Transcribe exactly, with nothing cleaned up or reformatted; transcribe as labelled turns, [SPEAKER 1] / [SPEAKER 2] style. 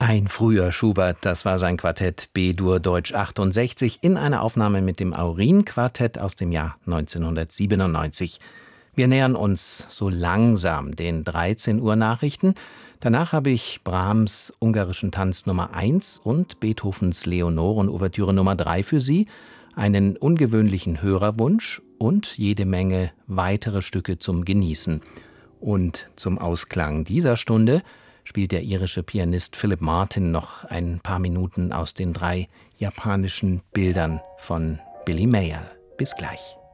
[SPEAKER 1] Ein früher Schubert, das war sein Quartett B-Dur Deutsch achtundsechzig in einer Aufnahme mit dem Aurin-Quartett aus dem Jahr neunzehnhundertsiebenundneunzig. Wir nähern uns so langsam den dreizehn Uhr Nachrichten. Danach habe ich Brahms' Ungarischen Tanz Nummer eins und Beethovens Leonoren-Ouvertüre Nummer drei für Sie, einen ungewöhnlichen Hörerwunsch und jede Menge weitere Stücke zum Genießen. Und zum Ausklang dieser Stunde spielt der irische Pianist Philip Martin noch ein paar Minuten aus den drei japanischen Bildern von Billy Mayall. Bis gleich.